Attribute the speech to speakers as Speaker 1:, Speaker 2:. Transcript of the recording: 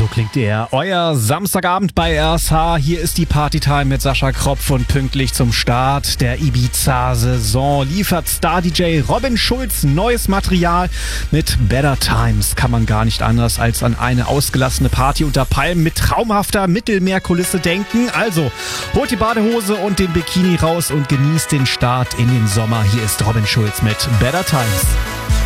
Speaker 1: So klingt er. Euer Samstagabend bei RSH. Hier ist die Partytime mit Sascha Kropf und pünktlich zum Start der Ibiza-Saison liefert Star-DJ Robin Schulz neues Material. Mit Better Times kann man gar nicht anders als an eine ausgelassene Party unter Palmen mit traumhafter Mittelmeerkulisse denken. Also holt die Badehose und den Bikini raus und genießt den Start in den Sommer. Hier ist Robin Schulz mit Better Times.